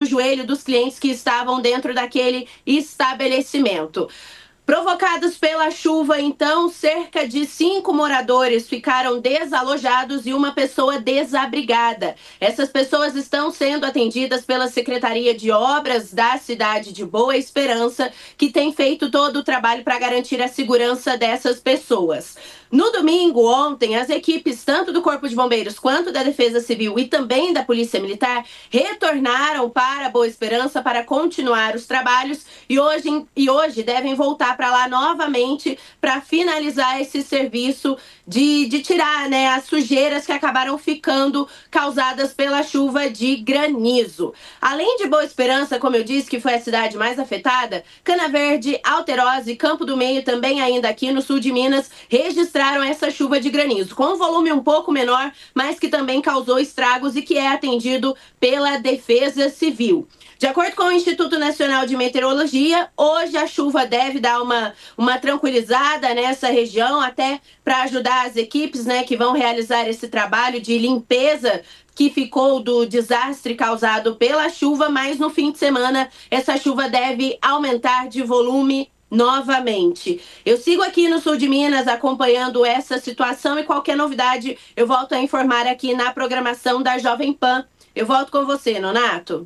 joelho dos clientes que estavam dentro daquele estabelecimento. Provocados pela chuva, então, cerca de 5 moradores ficaram desalojados e uma pessoa desabrigada. Essas pessoas estão sendo atendidas pela Secretaria de Obras da cidade de Boa Esperança, que tem feito todo o trabalho para garantir a segurança dessas pessoas. No domingo, ontem, as equipes tanto do Corpo de Bombeiros quanto da Defesa Civil e também da Polícia Militar retornaram para Boa Esperança para continuar os trabalhos e hoje devem voltar para lá novamente para finalizar esse serviço de tirar, né, as sujeiras que acabaram ficando causadas pela chuva de granizo. Além de Boa Esperança, como eu disse, que foi a cidade mais afetada, Cana Verde, Alterosa e Campo do Meio, também ainda aqui no sul de Minas, registraram essa chuva de granizo, com um volume um pouco menor, mas que também causou estragos e que é atendido pela Defesa Civil. De acordo com o Instituto Nacional de Meteorologia, hoje a chuva deve dar uma tranquilizada nessa região, até para ajudar as equipes, né, que vão realizar esse trabalho de limpeza que ficou do desastre causado pela chuva, mas no fim de semana essa chuva deve aumentar de volume novamente. Eu sigo aqui no sul de Minas acompanhando essa situação e qualquer novidade eu volto a informar aqui na programação da Jovem Pan. Eu volto com você, Nonato.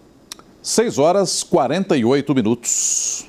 6h48.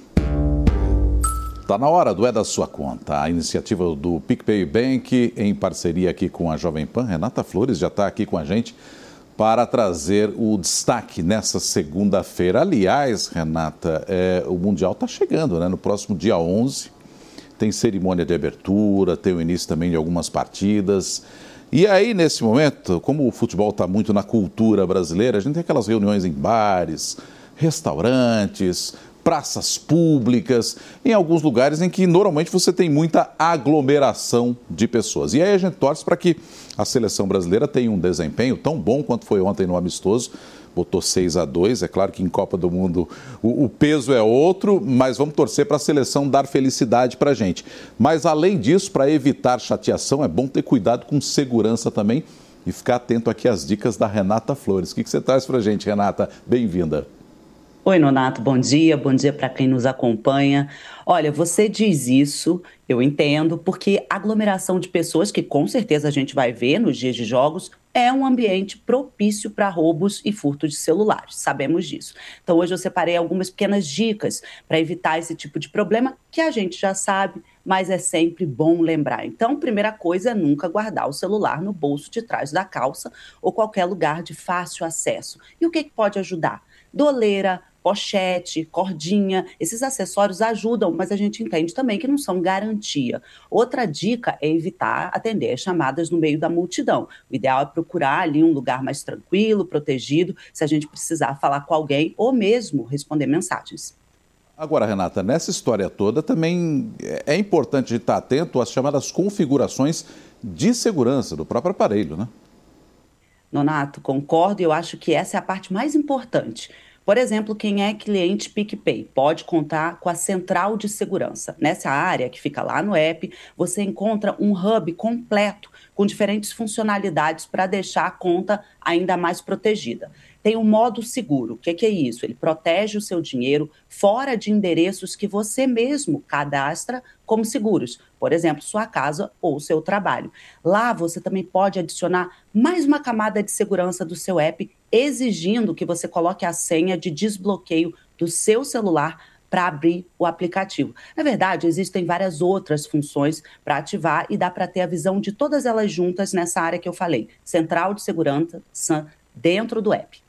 Está na hora do É da Sua Conta. A iniciativa do PicPay Bank, em parceria aqui com a Jovem Pan. Renata Flores já está aqui com a gente para trazer o destaque nessa segunda-feira. Aliás, Renata, o Mundial está chegando, né? No próximo dia 11 tem cerimônia de abertura, tem o início também de algumas partidas. E aí, nesse momento, como o futebol está muito na cultura brasileira, a gente tem aquelas reuniões em bares, restaurantes, praças públicas, em alguns lugares em que normalmente você tem muita aglomeração de pessoas. E aí a gente torce para que a seleção brasileira tenha um desempenho tão bom quanto foi ontem no amistoso. Botou 6-2, é claro que em Copa do Mundo o peso é outro, mas vamos torcer para a seleção dar felicidade para a gente. Mas além disso, para evitar chateação, é bom ter cuidado com segurança também e ficar atento aqui às dicas da Renata Flores. O que você traz para a gente, Renata? Bem-vinda. Oi, Nonato, bom dia para quem nos acompanha. Olha, você diz isso, eu entendo, porque aglomeração de pessoas, que com certeza a gente vai ver nos dias de jogos, é um ambiente propício para roubos e furto de celulares, sabemos disso. Então hoje eu separei algumas pequenas dicas para evitar esse tipo de problema que a gente já sabe, mas é sempre bom lembrar. Então, primeira coisa é nunca guardar o celular no bolso de trás da calça ou qualquer lugar de fácil acesso. E o que pode ajudar? Doleira, pochete, cordinha, esses acessórios ajudam, mas a gente entende também que não são garantia. Outra dica é evitar atender as chamadas no meio da multidão. O ideal é procurar ali um lugar mais tranquilo, protegido, se a gente precisar falar com alguém ou mesmo responder mensagens. Agora, Renata, nessa história toda também é importante estar atento às chamadas configurações de segurança do próprio aparelho, né? Nonato, concordo e eu acho que essa é a parte mais importante. Por exemplo, quem é cliente PicPay pode contar com a central de segurança. Nessa área que fica lá no app, você encontra um hub completo com diferentes funcionalidades para deixar a conta ainda mais protegida. Tem o modo seguro. O que é isso? Ele protege o seu dinheiro fora de endereços que você mesmo cadastra como seguros. Por exemplo, sua casa ou seu trabalho. Lá você também pode adicionar mais uma camada de segurança do seu app, exigindo que você coloque a senha de desbloqueio do seu celular para abrir o aplicativo. Na verdade, existem várias outras funções para ativar e dá para ter a visão de todas elas juntas nessa área que eu falei. Central de segurança dentro do app.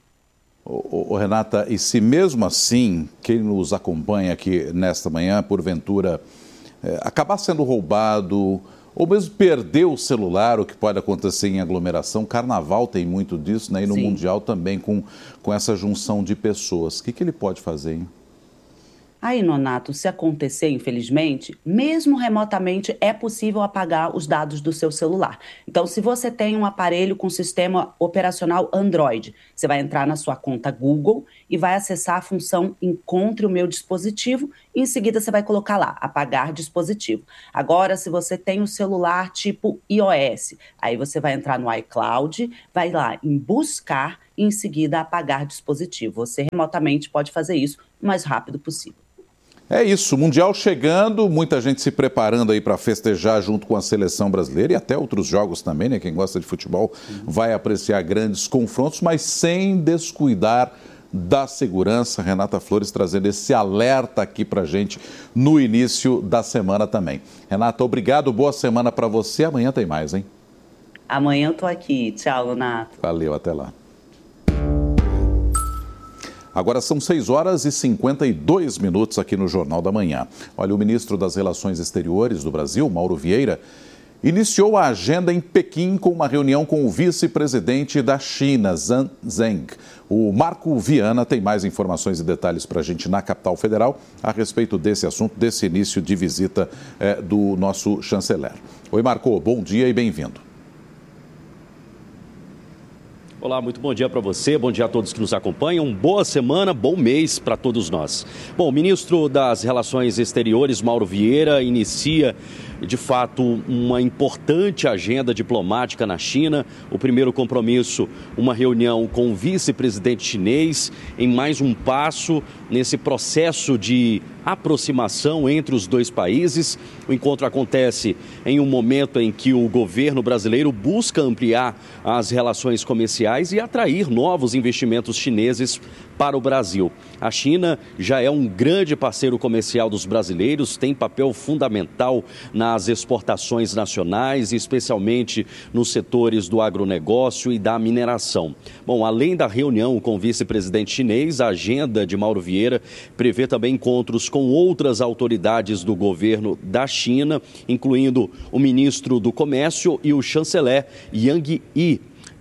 Renata, e se mesmo assim, quem nos acompanha aqui nesta manhã, porventura, acabar sendo roubado ou mesmo perder o celular, o que pode acontecer em aglomeração, Carnaval tem muito disso, né? E no Sim. Mundial também com essa junção de pessoas. O que ele pode fazer, hein? Aí, Nonato, se acontecer, infelizmente, mesmo remotamente, é possível apagar os dados do seu celular. Então, se você tem um aparelho com sistema operacional Android, você vai entrar na sua conta Google e vai acessar a função Encontre o meu dispositivo e em seguida você vai colocar lá, apagar dispositivo. Agora, se você tem um celular tipo iOS, aí você vai entrar no iCloud, vai lá em buscar e em seguida apagar dispositivo. Você remotamente pode fazer isso o mais rápido possível. É isso, Mundial chegando, muita gente se preparando aí para festejar junto com a seleção brasileira e até outros jogos também, né? Quem gosta de futebol vai apreciar grandes confrontos, mas sem descuidar da segurança. Renata Flores trazendo esse alerta aqui para a gente no início da semana também. Renata, obrigado, boa semana para você. Amanhã tem mais, hein? Amanhã eu tô aqui. Tchau, Leonardo. Valeu, até lá. Agora são 6h52 aqui no Jornal da Manhã. Olha, o ministro das Relações Exteriores do Brasil, Mauro Vieira, iniciou a agenda em Pequim com uma reunião com o vice-presidente da China, Zhang Zheng. O Marco Viana tem mais informações e detalhes para a gente na capital federal a respeito desse assunto, desse início de visita do nosso chanceler. Oi, Marco, bom dia e bem-vindo. Olá, muito bom dia para você, bom dia a todos que nos acompanham, boa semana, bom mês para todos nós. Bom, o ministro das Relações Exteriores, Mauro Vieira, inicia de fato uma importante agenda diplomática na China. O primeiro compromisso, uma reunião com o vice-presidente chinês, em mais um passo nesse processo de aproximação entre os dois países. O encontro acontece em um momento em que o governo brasileiro busca ampliar as relações comerciais e atrair novos investimentos chineses para o Brasil. A China já é um grande parceiro comercial dos brasileiros, tem papel fundamental nas exportações nacionais, especialmente nos setores do agronegócio e da mineração. Bom, além da reunião com o vice-presidente chinês, a agenda de Mauro Vieira prevê também encontros com outras autoridades do governo da China, incluindo o ministro do Comércio e o chanceler Yang Yi.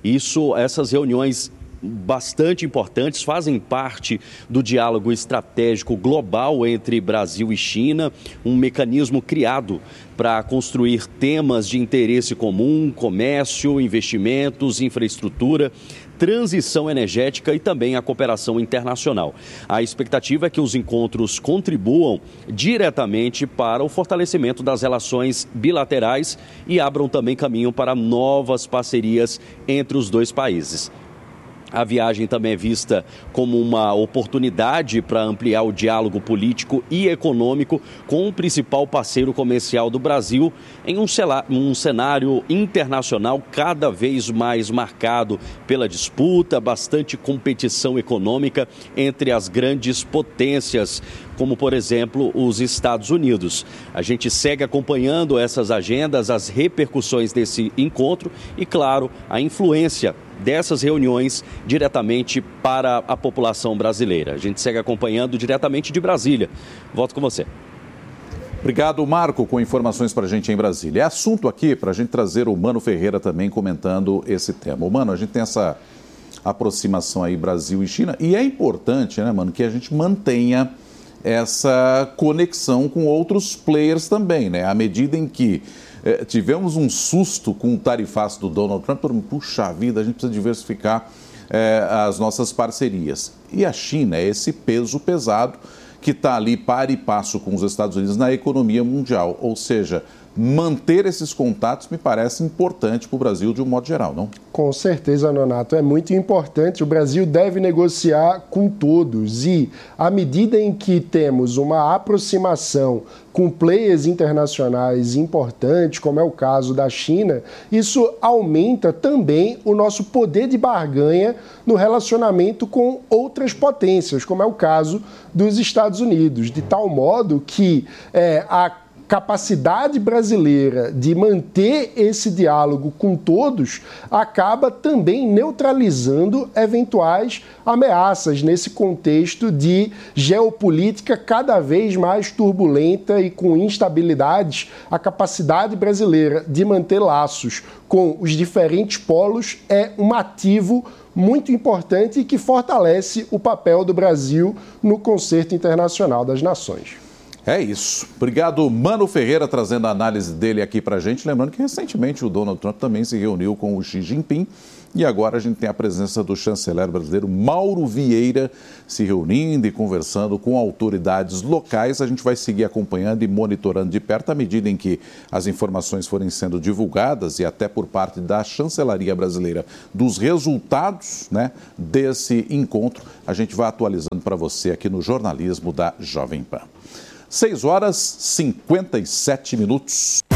Essas reuniões bastante importantes, fazem parte do diálogo estratégico global entre Brasil e China, um mecanismo criado para construir temas de interesse comum, comércio, investimentos, infraestrutura, transição energética e também a cooperação internacional. A expectativa é que os encontros contribuam diretamente para o fortalecimento das relações bilaterais e abram também caminho para novas parcerias entre os dois países. A viagem também é vista como uma oportunidade para ampliar o diálogo político e econômico com o principal parceiro comercial do Brasil em um cenário internacional cada vez mais marcado pela disputa, bastante competição econômica entre as grandes potências, como, por exemplo, os Estados Unidos. A gente segue acompanhando essas agendas, as repercussões desse encontro e, claro, a influência dessas reuniões diretamente para a população brasileira. A gente segue acompanhando diretamente de Brasília. Volto com você. Obrigado, Marco, com informações para a gente em Brasília. É assunto aqui para a gente trazer o Mano Ferreira também comentando esse tema. Mano, a gente tem essa aproximação aí Brasil e China e é importante, né, Mano, que a gente mantenha essa conexão com outros players também, né? À medida em que tivemos um susto com o tarifaço do Donald Trump, puxa vida, a gente precisa diversificar as nossas parcerias. E a China é esse peso pesado que está ali par e passo com os Estados Unidos na economia mundial. Ou seja, manter esses contatos me parece importante para o Brasil de um modo geral, não? Com certeza, Nonato, é muito importante. O Brasil deve negociar com todos e, à medida em que temos uma aproximação com players internacionais importantes, como é o caso da China, isso aumenta também o nosso poder de barganha no relacionamento com outras potências, como é o caso dos Estados Unidos, de tal modo que a capacidade brasileira de manter esse diálogo com todos acaba também neutralizando eventuais ameaças nesse contexto de geopolítica cada vez mais turbulenta e com instabilidades. A capacidade brasileira de manter laços com os diferentes polos é um ativo muito importante e que fortalece o papel do Brasil no concerto internacional das nações. É isso. Obrigado, Mano Ferreira, trazendo a análise dele aqui para a gente. Lembrando que recentemente o Donald Trump também se reuniu com o Xi Jinping E agora a gente tem a presença do chanceler brasileiro Mauro Vieira se reunindo e conversando com autoridades locais. A gente vai seguir acompanhando e monitorando de perto à medida em que as informações forem sendo divulgadas e até por parte da chancelaria brasileira dos resultados, né, desse encontro. A gente vai atualizando para você aqui no jornalismo da Jovem Pan. 6 horas e 57 minutos.